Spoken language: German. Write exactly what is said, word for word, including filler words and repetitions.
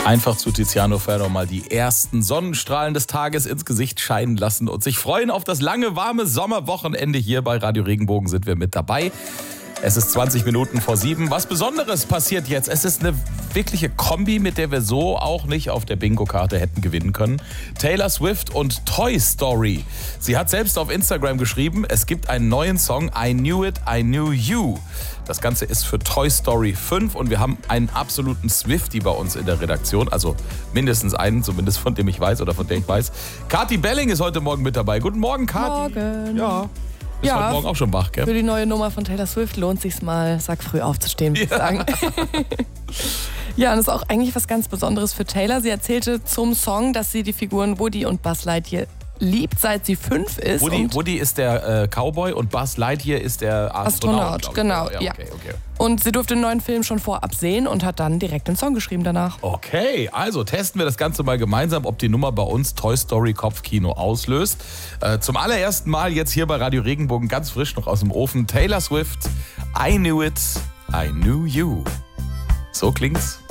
Einfach zu Tiziano Ferro mal die ersten Sonnenstrahlen des Tages ins Gesicht scheinen lassen und sich freuen auf das lange, warme Sommerwochenende. Hier bei Radio Regenbogen sind wir mit dabei. Es ist zwanzig Minuten vor sieben. Was Besonderes passiert jetzt. Es ist eine wirkliche Kombi, mit der wir so auch nicht auf der Bingo-Karte hätten gewinnen können. Taylor Swift und Toy Story. Sie hat selbst auf Instagram geschrieben, es gibt einen neuen Song, I Knew It, I Knew You. Das Ganze ist für Toy Story fünf und wir haben einen absoluten Swiftie bei uns in der Redaktion. Also mindestens einen, zumindest von dem ich weiß oder von der ich weiß. Kathi Belling ist heute Morgen mit dabei. Guten Morgen, Kathi. Morgen. Ja. Ist ja, heute Morgen auch schon wach, gell? Für die neue Nummer von Taylor Swift lohnt sich's mal, sag früh aufzustehen, würde ich Ja. sagen. Ja, und das ist auch eigentlich was ganz Besonderes für Taylor. Sie erzählte zum Song, dass sie die Figuren Woody und Buzz Lightyear liebt, seit sie fünf ist. Woody, und Woody ist der äh, Cowboy und Buzz Lightyear ist der Astronaut. Astronaut, genau, ja. ja. Okay, okay. Und sie durfte den neuen Film schon vorab sehen und hat dann direkt den Song geschrieben danach. Okay, also testen wir das Ganze mal gemeinsam, ob die Nummer bei uns Toy Story Kopfkino auslöst. Äh, zum allerersten Mal jetzt hier bei Radio Regenbogen, ganz frisch noch aus dem Ofen, Taylor Swift, I Knew It, I Knew You. So klingt's